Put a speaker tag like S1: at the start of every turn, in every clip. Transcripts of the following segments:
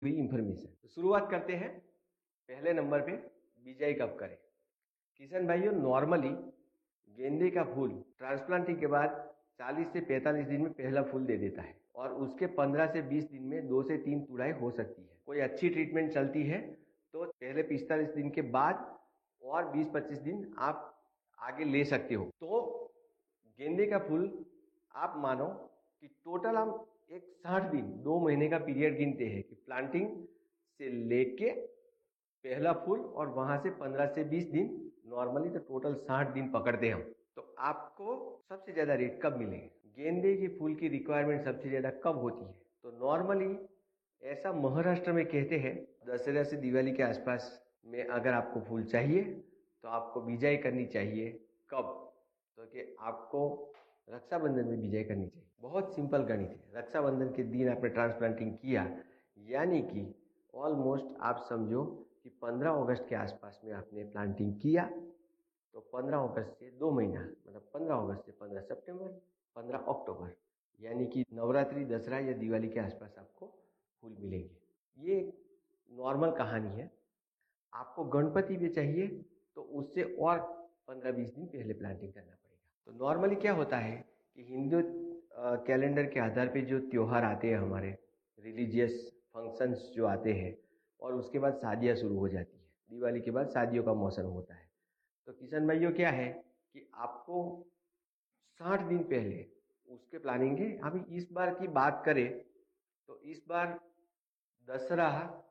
S1: हुई इंफॉर्मेशन। तो शुरुआत करते हैं। पहले नंबर पे बिजाई कब करें। किसान भाइयों, नॉर्मली गेंदे का फूल ट्रांसप्लांटिंग के बाद 40 से 45 दिन में पहला फूल दे देता है और उसके 15 से 20 दिन में 2 से 3 तुड़ाई हो सकती है। कोई अच्छी ट्रीटमेंट चलती है तो पहले 45 दिन के बाद और 20-25 दिन आप आगे ले सकते हो। तो गेंदे का फूल आप मानो कि टोटल हम एक 60 दिन 2 महीने का पीरियड गिनते हैं कि प्लांटिंग से लेके पहला फूल और वहां से 15 से 20 दिन, नॉर्मली तो टोटल 60 दिन पकड़ते हैं हम। तो आपको सबसे ज्यादा रेट कब मिलेगा, गेंदे के फूल की रिक्वायरमेंट सबसे ज्यादा कब होती है? तो नॉर्मली ऐसा महाराष्ट्र में कहते हैं दशहरा से दिवाली के आसपास में अगर आपको फूल चाहिए तो आपको बिजाई करनी चाहिए। कब? तो कि आपको रक्षाबंधन में बिजाई करनी चाहिए। बहुत सिंपल गणित है। रक्षाबंधन के दिन आपने ट्रांसप्लांटिंग किया, यानी कि ऑलमोस्ट आप समझो कि 15 अगस्त के आसपास में आपने प्लांटिंग किया, तो 15 अगस्त से 2 महीना, मतलब 15 अगस्त से 15 सितंबर, 15 अक्टूबर, यानी कि नवरात्रि, दसरा या दिवाली के आसपास आपको फूल मिलेंगे। ये नॉर्मल कहानी है। आपको गणपति भी चाहिए तो उससे और 15-20 दिन पहले प्लांटिंग करना पड़ेगा। तो नॉर्मली क्या होता है कि हिंदू कैलेंडर के आधार पे जो त्योहार आते हैं, हमारे रिलीजियस फंक्शंस जो आते हैं, और उसके बाद शादियां शुरू हो जाती है। दिवाली के बाद शादियों का मौसम होता है। तो किशन भाइयों, क्या है कि आपको 60 दिन पहले उसके प्लानिंग है। अभी इस बार की बात करें तो इस बार दसरा,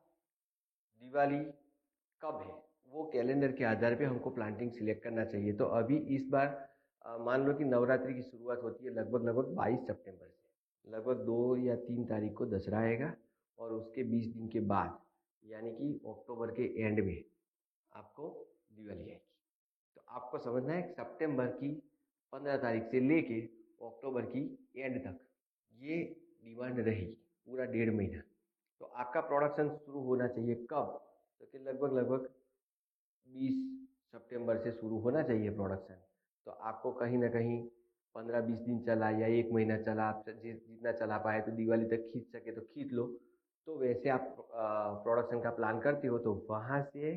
S1: दिवाली कब है, वो कैलेंडर के आधार पे हमको प्लांटिंग सिलेक्ट करना चाहिए। तो अभी इस बार मान लो कि नवरात्रि की शुरुआत होती है लगभग लगभग 22 सितंबर से। लगभग 2 या 3 तारीख को दसरा आएगा और उसके 20 दिन के बाद, यानी कि अक्टूबर के एंड में आपको दिवाली आएगी। तो आपको समझना है कि सितंबर की 15 तारीख से लेके अक्टूबर की एंड तक ये डिमांड रहेगी, पूरा 1.5 महीना। तो आपका प्रोडक्शन शुरू होना चाहिए कब? तो कि लगभग लगभग 20 सितंबर से शुरू होना चाहिए प्रोडक्शन। तो आपको कहीं ना कहीं 15-20 दिन चला या 1 महीना चला, आप जितना चला पाए तो दिवाली तक खींच सके तो खींच लो। तो वैसे आप प्रोडक्शन का प्लान करते हो तो वहां से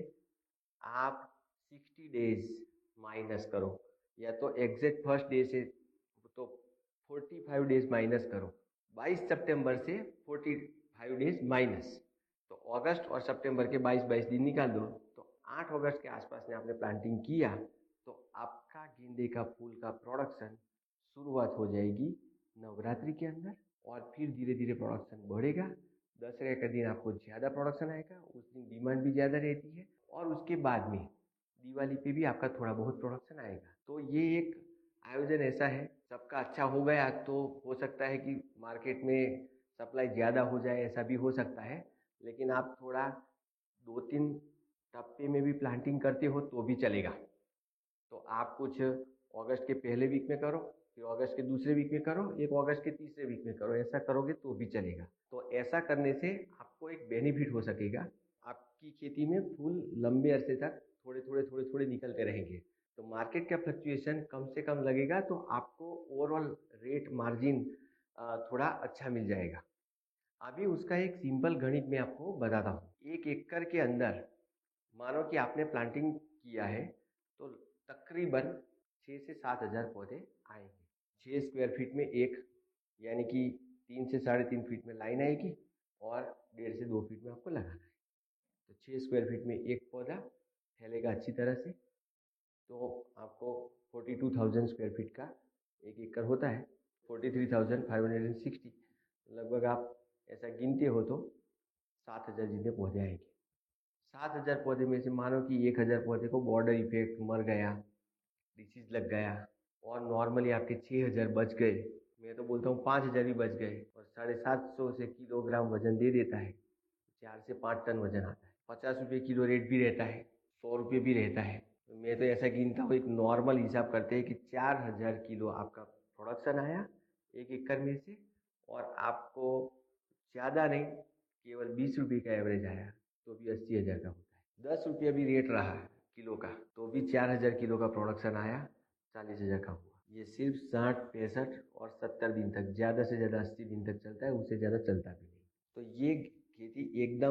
S1: आप 60 डेज माइनस करो, या तो एग्जैक्ट फर्स्ट डे से तो 45 डेज माइनस करो। 22 सितंबर से 45 डेज माइनस, तो अगस्त और सितंबर के 22-22 दिन निकाल दो। तो 8 अगस्त के आसपास में आपने प्लांटिंग किया तो आपका गेंदे का फूल का प्रोडक्शन शुरुआत हो जाएगी नवरात्रि के अंदर, और फिर धीरे धीरे प्रोडक्शन बढ़ेगा। दसरे का दिन आपको ज़्यादा प्रोडक्शन आएगा, उस दिन डिमांड भी ज़्यादा रहती है, और उसके बाद में दिवाली पे भी आपका थोड़ा बहुत प्रोडक्शन आएगा। तो ये एक आयोजन ऐसा है, सबका अच्छा हो गया तो हो सकता है कि मार्केट में सप्लाई ज़्यादा हो जाए, ऐसा भी हो सकता है। लेकिन आप थोड़ा 2-3 टप्पे में भी प्लांटिंग करते हो तो भी चलेगा। तो आप कुछ अगस्त के पहले वीक में करो, फिर अगस्त के दूसरे वीक में करो, एक अगस्त के तीसरे वीक में करो, ऐसा करोगे तो भी चलेगा। तो ऐसा करने से आपको एक बेनिफिट हो सकेगा। आपकी खेती में फूल लंबे अरसे तक थोड़े थोड़े थोड़े थोड़े निकलते रहेंगे। तो मार्केट का फ्लक्चुएशन कम से कम लगेगा, तो आपको ओवरऑल रेट मार्जिन थोड़ा अच्छा मिल जाएगा। अभी उसका एक सिंपल गणित मैं आपको बताता हूँ। 1 एकड़ के अंदर मानो कि आपने प्लांटिंग किया है तो तकरीबन 6 से 7 हजार पौधे आएंगे। 6 स्क्वायर फीट में एक, यानी कि 3 से 3.5 फीट में लाइन आएगी, और 1.5 से 2 फीट में आपको लगाना है। तो 6 स्क्वायर फीट में एक पौधा फैलेगा अच्छी तरह से। तो आपको 42,000 स्क्वायर फीट का 1 एकड़ होता है, 43,560। लगभग आप ऐसा गिनते हो तो 7 हजार जितने पौधे आएंगे। 7 हजार पौधे में से मानो कि 1 हजार पौधे को बॉर्डर इफेक्ट, मर गया, डिसीज लग गया, और नॉर्मली आपके 6 हजार बच गए। मैं तो बोलता हूँ 5 हजार भी बच गए, और 750 से किलोग्राम वजन दे देता है, 4 से 5 टन वजन आता है। 50 रुपये किलो रेट भी रहता है, 100 रुपये भी रहता है। तो मैं तो ऐसा गिनता हूँ, एक नॉर्मल हिसाब करते हैं कि 4 हजार किलो आपका प्रोडक्शन आया 1 एकड़ में से, और आपको ज़्यादा नहीं, केवल 20 रुपये का एवरेज आया, तो भी 80 हजार का होता है। 10 रुपया भी रेट रहा किलो का, तो भी 4 हजार किलो का प्रोडक्शन आया, 40 हजार का हुआ। ये सिर्फ 60, 65 और 70 दिन तक, ज़्यादा से ज़्यादा 80 दिन तक चलता है, उससे ज़्यादा चलता भी नहीं। तो ये खेती एकदम